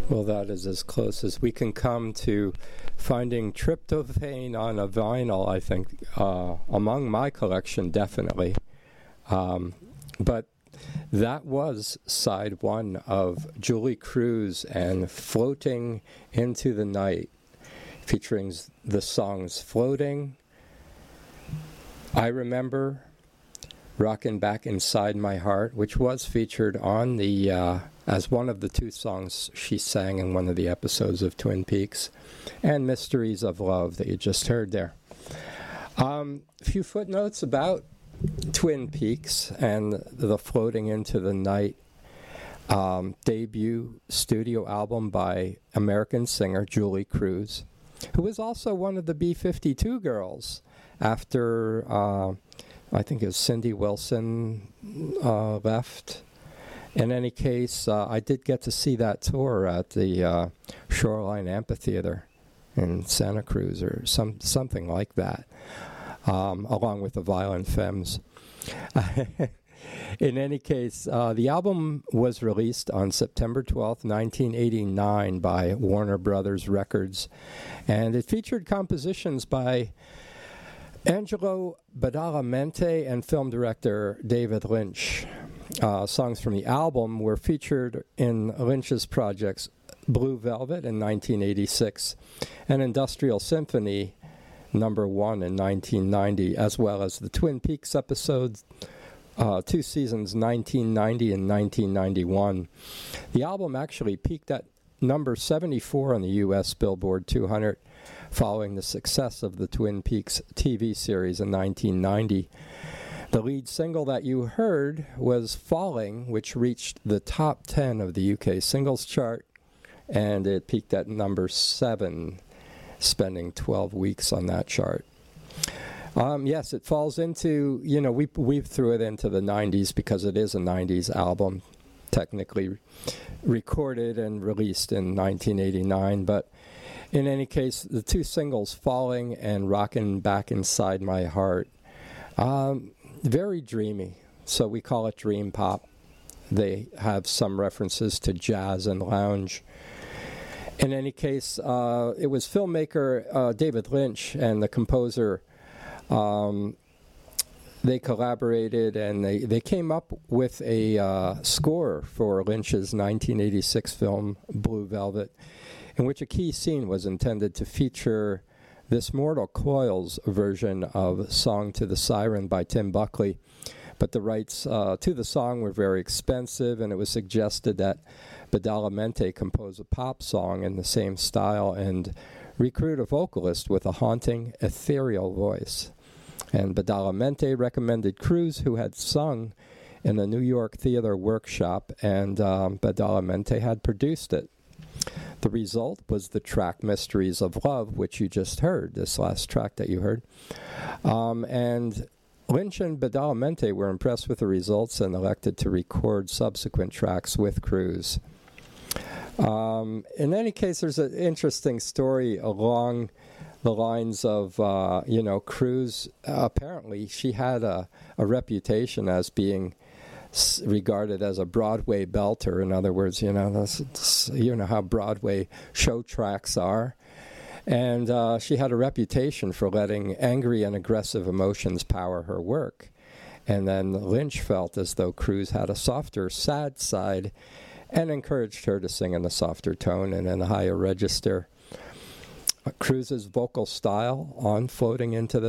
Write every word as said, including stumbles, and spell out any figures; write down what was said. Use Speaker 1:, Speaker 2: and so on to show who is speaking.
Speaker 1: Well, that is as close as we can come to finding tryptophan on a vinyl, I think, uh, among my collection, definitely. Um, but that was side one of Julie Cruz and Floating into the Night, featuring the songs Floating, I Remember, Rockin' Back Inside My Heart, which was featured on the uh, as one of the two songs she sang in one of the episodes of Twin Peaks, and Mysteries of Love that you just heard there. Um, a few footnotes about Twin Peaks and the Floating into the Night um, debut studio album by American singer Julie Cruz, who was also one of the B fifty-two girls after, uh, I think it was Cindy Wilson uh, left. In any case, uh, I did get to see that tour at the uh, Shoreline Amphitheater in Santa Cruz or some something like that, um, along with the Violent Femmes. In any case, uh, the album was released on September twelfth, nineteen eighty-nine by Warner Brothers Records, and it featured compositions by Angelo Badalamenti and film director David Lynch. Uh, songs from the album were featured in Lynch's projects Blue Velvet in nineteen eighty-six and Industrial Symphony number one in nineteen ninety, as well as the Twin Peaks episodes, uh, two seasons, nineteen ninety and nineteen ninety-one. The album actually peaked at number seventy-four on the U S Billboard two hundred, following the success of the Twin Peaks T V series in nineteen ninety. The lead single that you heard was Falling, which reached the top ten of the U K singles chart, and it peaked at number seven, spending twelve weeks on that chart. Um, yes, it falls into, you know, we we threw it into the nineties because it is a nineties album, technically recorded and released in nineteen eighty-nine, but in any case, the two singles, Falling and Rockin' Back Inside My Heart, um, very dreamy, so we call it dream pop. They have some references to jazz and lounge. In any case, uh, it was filmmaker uh, David Lynch and the composer. Um, they collaborated and they, they came up with a uh, score for Lynch's nineteen eighty-six film Blue Velvet, in which a key scene was intended to feature this Mortal Coils version of Song to the Siren by Tim Buckley. But the rights uh, to the song were very expensive, and it was suggested that Badalamenti compose a pop song in the same style and recruit a vocalist with a haunting, ethereal voice. And Badalamenti recommended Cruz, who had sung in the New York Theater Workshop, and um, Badalamenti had produced it. The result was the track Mysteries of Love, which you just heard, this last track that you heard. Um, and Lynch and Badalamenti were impressed with the results and elected to record subsequent tracks with Cruz. Um, in any case, there's an interesting story along the lines of, uh, you know, Cruz. Uh, apparently, she had a, a reputation as being regarded as a Broadway belter. In other words, you know, that's, that's, you know how Broadway show tracks are. And uh, she had a reputation for letting angry and aggressive emotions power her work. And then Lynch felt as though Cruz had a softer, sad side and encouraged her to sing in a softer tone and in a higher register. Uh, Cruz's vocal style on Floating into the